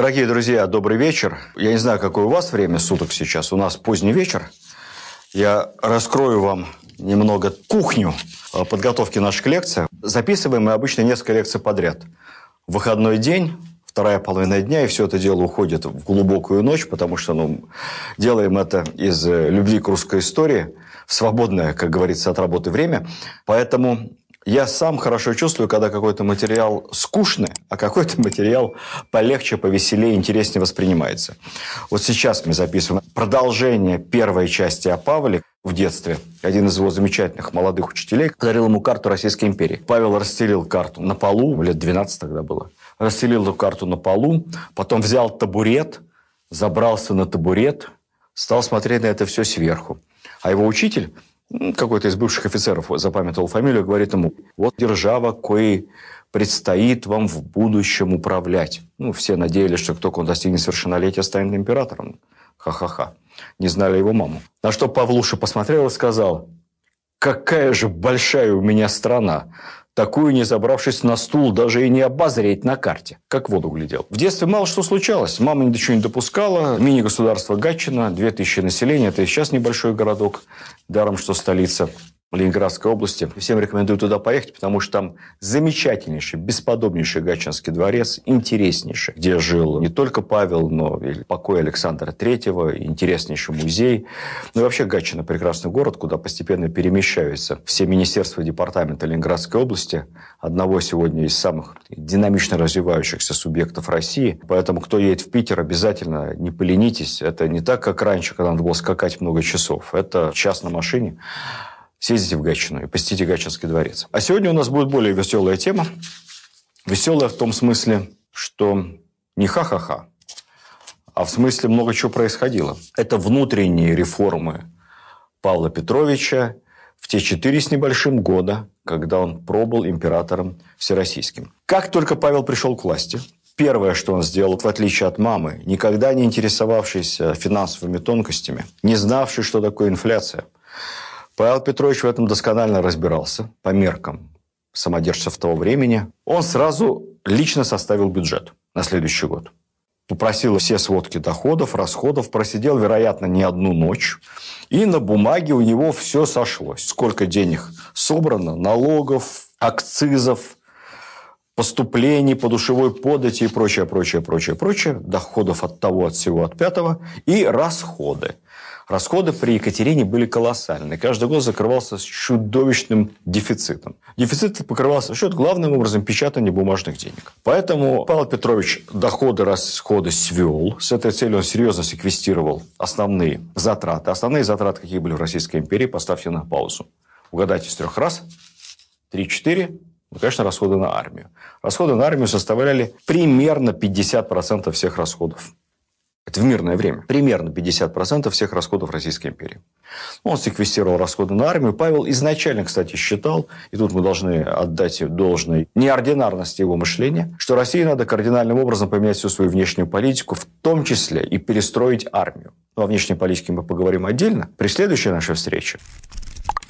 Дорогие друзья, добрый вечер. Я не знаю, какое у вас время суток сейчас. У нас поздний вечер. Я раскрою вам немного кухню подготовки наших лекций. Записываем мы обычно несколько лекций подряд. В выходной день, вторая половина дня, и все это дело уходит в глубокую ночь, потому что делаем это из любви к русской истории, в свободное, как говорится, от работы время. Поэтому я сам хорошо чувствую, когда какой-то материал скучный, а какой-то материал полегче, повеселее, интереснее воспринимается. Вот сейчас мы записываем продолжение первой части о Павле в детстве. Один из его замечательных молодых учителей подарил ему карту Российской империи. Павел расстелил карту на полу, лет 12 тогда было. Расстелил эту карту на полу, потом взял табурет, забрался на табурет, стал смотреть на это все сверху. А его учитель, какой-то из бывших офицеров, запамятовал фамилию, говорит ему: вот держава, коей предстоит вам в будущем управлять. Все надеялись, что только он достигнет совершеннолетия, станет императором. Ха-ха-ха. Не знали его маму. На что Павлуша посмотрел и сказал: какая же большая у меня страна. Такую, не забравшись на стул, даже и не обозреть на карте. Как в воду глядел. В детстве мало что случалось. Мама ничего не допускала. Мини-государство Гатчина, 2000 населения. Это и сейчас небольшой городок. Даром, что столица Ленинградской области. Всем рекомендую туда поехать, потому что там замечательнейший, бесподобнейший Гатчинский дворец, интереснейший, где жил не только Павел, но и покой Александра III, интереснейший музей. И вообще Гатчина – прекрасный город, куда постепенно перемещаются все министерства и департаменты Ленинградской области, одного сегодня из самых динамично развивающихся субъектов России. Поэтому, кто едет в Питер, обязательно не поленитесь. Это не так, как раньше, когда надо было скакать много часов. Это час на машине. Съездите в Гатчину и посетите Гатчинский дворец. А сегодня у нас будет более веселая тема. Веселая в том смысле, что не ха-ха-ха, а в смысле много чего происходило. Это внутренние реформы Павла Петровича в те 4 с небольшим года, когда он пробыл императором всероссийским. Как только Павел пришел к власти, первое, что он сделал, в отличие от мамы, никогда не интересовавшийся финансовыми тонкостями, не знавший, что такое инфляция, Павел Петрович в этом досконально разбирался по меркам самодержцев того времени. Он сразу лично составил бюджет на следующий год. Попросил все сводки доходов, расходов, просидел, вероятно, не одну ночь. И на бумаге у него все сошлось. Сколько денег собрано, налогов, акцизов, поступлений, подушевой подати и прочее, доходов от того, от всего, от пятого, и расходы. Расходы при Екатерине были колоссальны. Каждый год закрывался с чудовищным дефицитом. Дефицит покрывался главным образом печатанием бумажных денег. Поэтому Павел Петрович доходы, расходы свел. С этой целью он серьезно секвестировал основные затраты. Основные затраты, какие были в Российской империи, поставьте на паузу. Угадайте с 3 раз. 3-4. Конечно, расходы на армию. Расходы на армию составляли примерно 50% всех расходов. Это в мирное время. Примерно 50% всех расходов Российской империи. Он секвестировал расходы на армию. Павел изначально, кстати, считал, и тут мы должны отдать должной неординарности его мышления, что России надо кардинальным образом поменять всю свою внешнюю политику, в том числе и перестроить армию. О внешней политике мы поговорим отдельно при следующей нашей встрече.